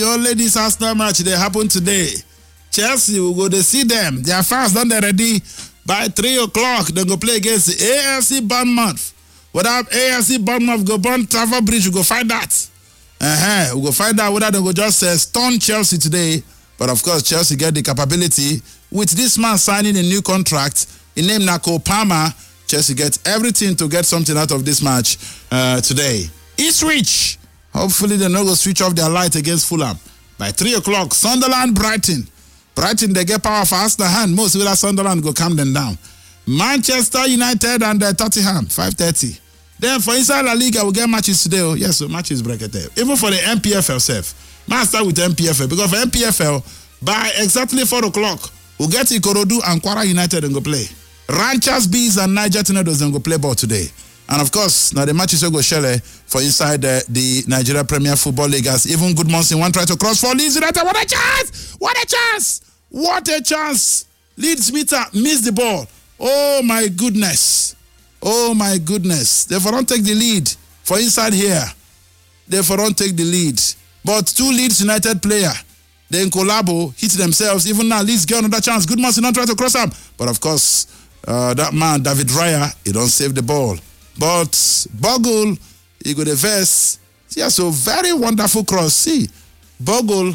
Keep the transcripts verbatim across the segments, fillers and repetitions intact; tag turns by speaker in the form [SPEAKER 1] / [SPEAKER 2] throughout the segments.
[SPEAKER 1] Your ladies Arsenal match, they happen today. Chelsea will go to see them. Their fans done they ready. By three o'clock, they go play against the A F C Bournemouth. Without A F C Bournemouth go burn Trafford Bridge, we go find that. Uh-huh. We go find out whether they go just uh, stun Chelsea today. But of course, Chelsea get the capability. With this man signing a new contract, in name Nako Palmer, Chelsea gets everything to get something out of this match uh, today. Ipswich. Hopefully they no go switch off their light against Fulham. By three o'clock, Sunderland, Brighton. Brighton, they get power for Arsenal hand. Most of Sunderland go calm them down. Manchester United and uh, Tottenham, five thirty. Then for inside La Liga, we get matches today. Oh, yes, so matches bracket there. Even for the M P F L self. Man, start with M P F L. Because for M P F L, by exactly four o'clock, we'll get Ikorodu and Kwara United and go play. Ranchers Bees and Niger Tornadoes and go play ball today. And of course, now the matches will go shell for inside uh, the Nigeria Premier Football League. As even Good Monson one try to cross for Leeds United. What a chance! What a chance! What a chance! Leeds Meter missed the ball. Oh my goodness. Oh my goodness. Therefore don't take the lead for inside here. Therefore don't take the lead. But two Leeds United player, then Collabo hit themselves. Even now, Leeds get another chance. Good Monson not try to cross up. But of course, uh, that man, David Raya, he don't save the ball. But Bogle, he got a verse. Yeah, so very wonderful cross. See, Bogle.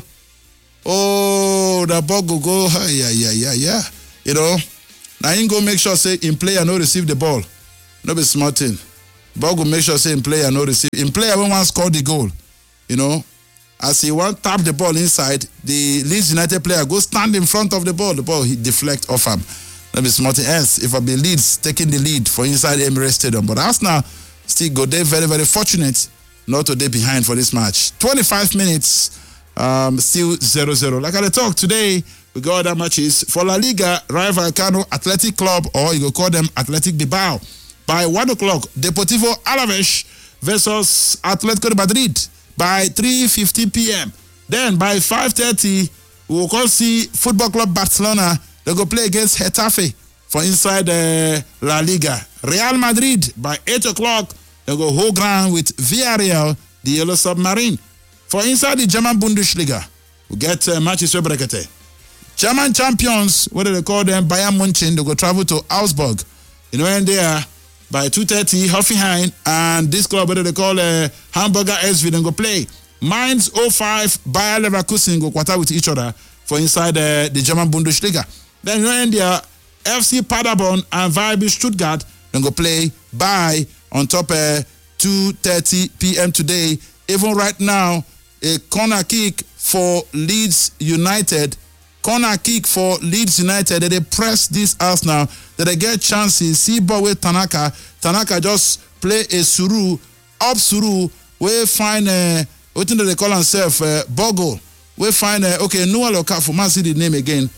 [SPEAKER 1] Oh, the Bogle go. Yeah, yeah, yeah, yeah. You know, now he go make sure say in player no receive the ball. No be smart thing. Bogle make sure say in player no receive. In player when one score the goal. You know, as he want tap the ball inside, the Leeds United player go stand in front of the ball. The ball he deflect off him. That be smart else if I be Leeds taking the lead for inside Emirates Stadium. But Arsenal still go there very, very fortunate not to be behind for this match. twenty-five minutes, um, still zero zero. Like I talk today, we got other matches. For La Liga, rival Cano Athletic Club, or you go call them Athletic Bilbao. By one o'clock, Deportivo Alaves versus Atletico de Madrid by three fifteen p.m. Then by five thirty, we will go see Football Club Barcelona. They go play against Getafe for inside uh, La Liga. Real Madrid by eight o'clock. They go whole ground with Villarreal, the Yellow Submarine. For inside the German Bundesliga, we get uh, matches with Brekete. German champions, what do they call them? Bayern Munchen. They go travel to Augsburg. You know, and they are by two thirty, Hoffenheim and this club, what do they call uh, Hamburger S V, they go play. Mainz oh five, Bayer Leverkusen go quarter with each other for inside uh, the German Bundesliga. Then you know India, F C Paderborn and VfB Stuttgart then go play by on top uh, two thirty p.m. today. Even right now, a corner kick for Leeds United. Corner kick for Leeds United. They press this Arsenal. That they get chances. See ball with Tanaka. Tanaka just play a suru up suru. We find uh, what do they call himself? Uh, Bogle. We find uh, okay. Noah Lukaku. Man, see the name again.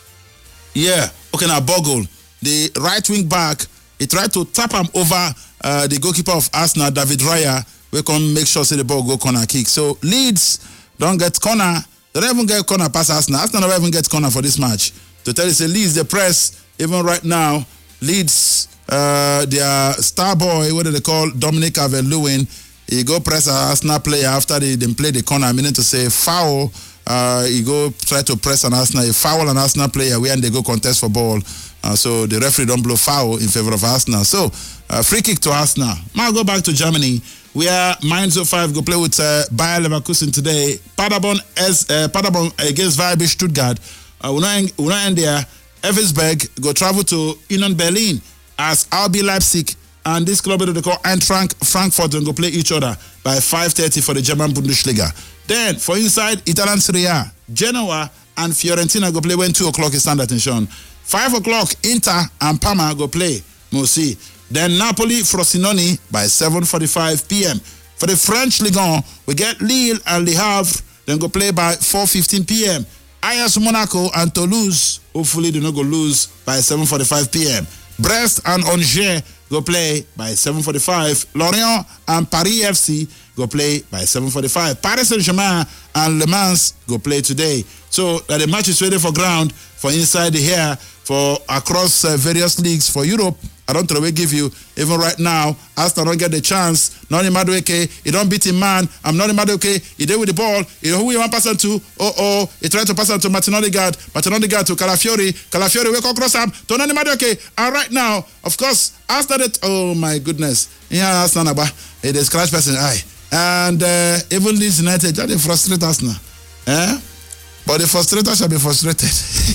[SPEAKER 1] Yeah, okay, now Bogle, the right wing back, he tried to tap him over uh, the goalkeeper of Arsenal, David Raya. We can make sure say the ball go corner kick. So Leeds don't get corner. They don't even get corner past Arsenal. Arsenal never even get corner for this match. To tell you, say Leeds, the press, even right now, Leeds, uh, their star boy, what do they call, Dominic Calvert-Lewin, he go press an Arsenal player after they, they play the corner, meaning to say foul. Uh, he go try to press an Arsenal, a foul an Arsenal player when they go contest for ball. Uh, so the referee don't blow foul in favor of Arsenal. So uh, free kick to Arsenal. Now go back to Germany, where Mainz oh five go play with uh, Bayer Leverkusen today. Paderborn as uh, Paderborn against VfB Stuttgart. Uh, we're not we're not in there. Elversberg go travel to Union Berlin as R B Leipzig and this club that they call Eintracht Frankfurt and go play each other by five thirty for the German Bundesliga. Then, for inside Italian Serie A, Genoa and Fiorentina go play when two o'clock is standard tension. five o'clock, Inter and Parma go play. We'll see. Then Napoli, Frosinone by seven forty-five p.m. For the French Ligue one, we get Lille and Le Havre, then go play by four fifteen p.m. Ajax Monaco and Toulouse, hopefully they don't go lose by seven forty-five p.m. Brest and Angers go play by seven forty-five. Lorient and Paris F C go play by seven forty-five. Paris Saint-Germain and Le Mans go play today. So uh, the match is ready for ground for inside the here for across uh, various leagues for Europe I don't throw away give you. Even right now, Arsenal don't get the chance. Noni Madueke, he don't beat him man. I'm Noni Madueke, he did with the ball. You know who he want pass on to? Oh oh, he tried to pass on to Martin Odegaard. Martin Odegaard to Calafiori. Calafiori will cross up to Noni Madueke. And right now, of course, Arsenal it. Oh my goodness. Yeah, Arsenal about it is scratch person eye. And uh, even Leeds United, they frustrate Arsenal. Eh? But the frustrator shall be frustrated.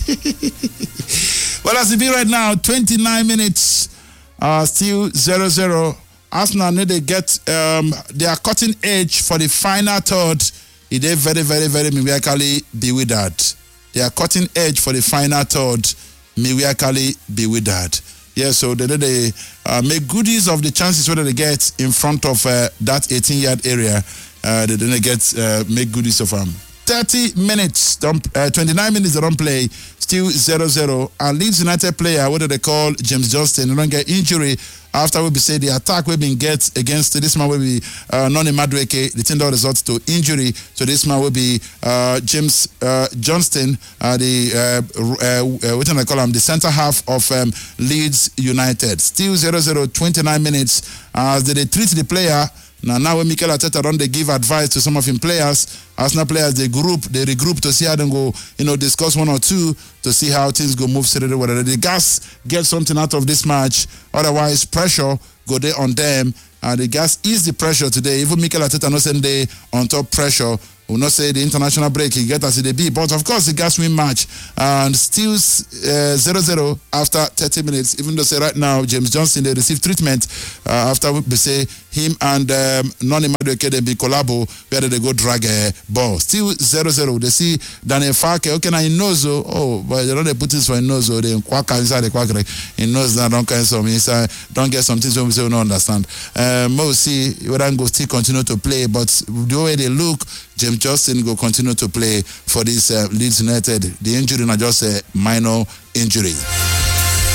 [SPEAKER 1] Well, as it be right now, twenty-nine minutes, uh, still zero zero. Arsenal need to get um, their cutting edge for the final third. It is very, very, very miraculously bewildered. Their cutting edge for the final third, miraculously bewildered. Yeah, so they they uh, make good use of the chances whether they get in front of uh, that eighteen-yard area. Uh, they didn't get uh, make good use of them. Um, thirty minutes, don't, uh, twenty-nine minutes they don't play, still zero zero. And Leeds United player, what do they call James Johnston, they don't get injury after we be say the attack we been get against this man will be uh, Noni Madueke, the thing that results to injury. So this man will be uh, James uh, Johnston, uh, the uh, uh, uh, what do they call him, the centre half of um, Leeds United. Still zero zero, twenty-nine minutes as they, they treat the player. Now, now when Mikel Arteta run, they give advice to some of his players. Arsenal players, they group, they regroup to see how they go, you know, discuss one or two to see how things go move. So whether the guys get something out of this match. Otherwise, pressure go there on them. And the guys ease the pressure today. Even Mikel Arteta no send they on top pressure. Will not say the international break he get as it be, but of course the gas win match and still zero zero uh, after thirty minutes. Even though say right now James Johnston they receive treatment uh, after we say him and um, Noni Madueke they be collabo where they go drag a ball. Still zero zero. They see Daniel Farke. Okay, now he knows oh, but they don't they put this for he knows oh, they quack inside the quack. He knows that don't get some inside, don't get some things when we say we don't understand. Uh, Mo see whether go still continue to play, but the way they look. James Johnston will continue to play for this uh, Leeds United. The injury not just a minor injury.